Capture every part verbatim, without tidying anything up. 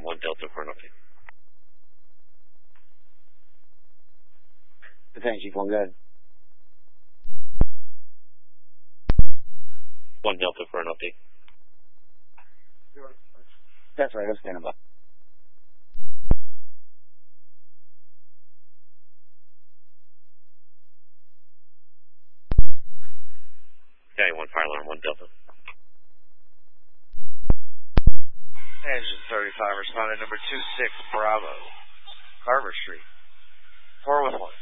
one Delta for an update. Thanks, Chief. One good. one Delta for an update. That's right. I'm standing by. Okay, one fire alarm, one Delta. Engine thirty-five, responding number two six, Bravo, Carver Street, four one one.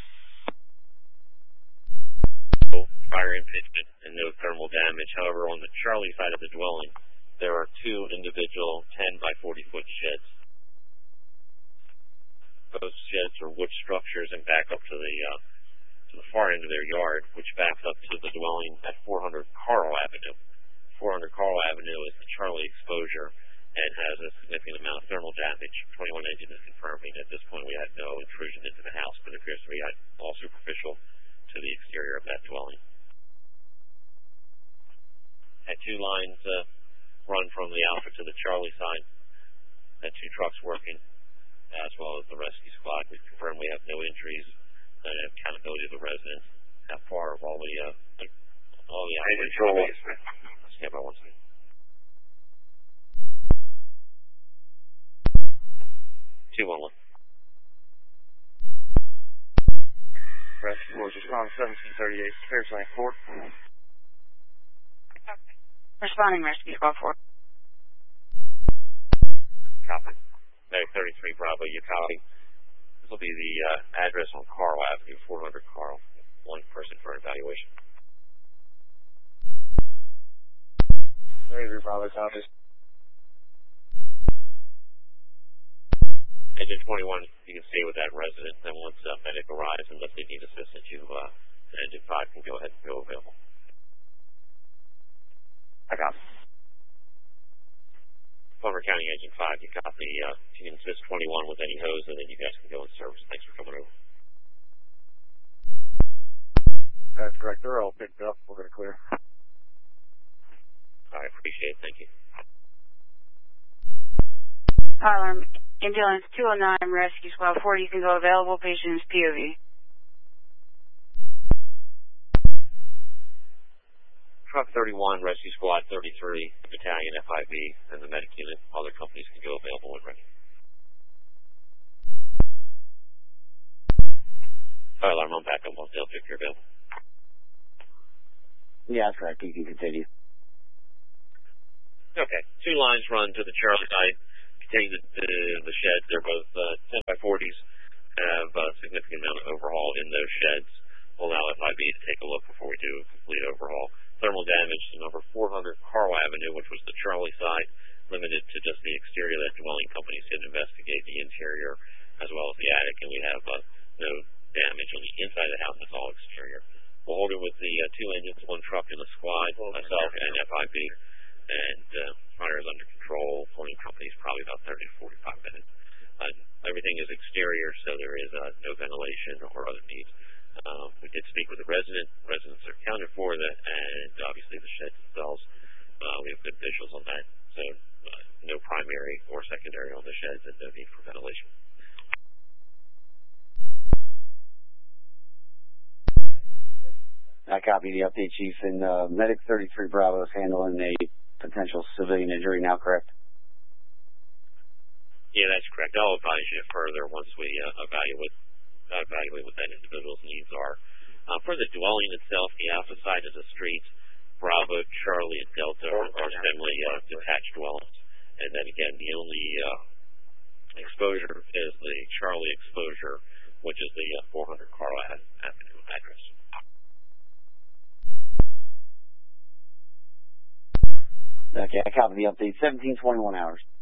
Fire impingement and no thermal damage. However, on the Charlie side of the dwelling, there are two individual ten by forty foot sheds. Those sheds are wood structures and back up to the uh, to the far end of their yard, which backs up to the dwelling at four hundred Carl Avenue. four hundred Carl Avenue is the Charlie exposure and has a significant amount of thermal damage. twenty-one engine is confirming at this point we had no intrusion into the house, but it appears to be all superficial to the exterior of that dwelling. Had two lines uh, run from the Alpha to the Charlie side. Had two trucks working, as well as the rescue squad. We confirmed we have no injuries and accountability of the residents. How far of all the uh, all the control. Stand by one second. Two one one. Rescue force respond seventeen thirty-eight, Fair's Lane Fort. Responding rescue squad four. Copy. Medic thirty-three Bravo, you copy. This will be the uh, address on Carl Avenue, four hundred Carl. One person for evaluation. thirty-three Bravo, copy. Engine twenty-one, you can stay with that resident. Then once uh, medic arrives, unless they need assistance, you uh, engine five can go ahead and go available. I got it. Plummer County Engine five, you got the, uh, you can assist twenty-one with any hose, and then you guys can go in service. Thanks for coming over. That's correct. They're all picked up. We're going to clear. I appreciate it. Thank you. Fire alarm, ambulance two oh nine, rescue squad four, you can go available, patient's P O V. Truck thirty-one, Rescue Squad thirty-three, Battalion F I B, and the medic unit. Other companies can go available when ready. Fire alarm on backup. One Delta if you're available. Yeah, that's correct. You can continue. Okay. Two lines run to the Charlie site containing the, the, the sheds. They're both uh, ten by forties, have a significant amount of overhaul in those sheds. We'll allow F I B to take a look before we do a complete overhaul. Thermal damage to number four hundred Carl Avenue, which was the Charlie side, limited to just the exterior. That dwelling companies did investigate the interior as well as the attic, and we have uh, no damage on the inside of the house. It's all exterior. We'll hold it with the uh, two engines, one truck in the squad, myself and F I B, and uh, fire is under control. Pulling companies probably about thirty to forty-five minutes. Uh, everything is exterior, so there is uh, no ventilation or other needs. Uh, we did speak with the resident. Residents are accounted for that, and obviously the sheds themselves. Uh, we have good visuals on that, so uh, no primary or secondary on the sheds, and no need for ventilation. I copy the update, Chief, and uh, Medic thirty-three Bravo is handling a potential civilian injury now, correct? Yeah, that's correct. I'll advise you further once we uh, evaluate uh, evaluate what that individual's needs are. Uh, for the dwelling itself, the Alpha side is a street. Bravo, Charlie, and Delta are, are similarly uh, detached dwellings. And then again, the only uh, exposure is the Charlie exposure, which is the uh, four hundred Carl Avenue address. Okay, I copy the update. seventeen twenty-one hours.